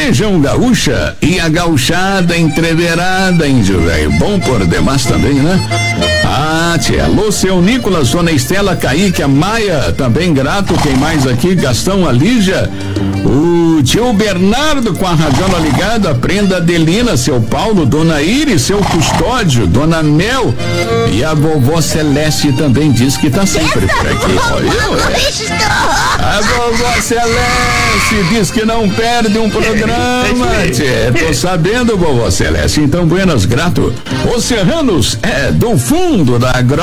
Região gaúcha e a gauchada entreverada, índio velho. Bom por demais também, né? Ah, tia. Alô, seu Nicolas, dona Estela, Kaique, a Maia, também grato. Quem mais aqui? Gastão, a Lígia, o tio Bernardo com a radiola ligada, a prenda Adelina, seu Paulo, dona Iris, seu Custódio, dona Mel e a vovó Celeste também diz que tá sempre por aqui. A vovó Celeste diz que não perde um programa, tchê. Tô sabendo, vovó Celeste. Então, buenas, grato. Os serranos é do fundo da grota.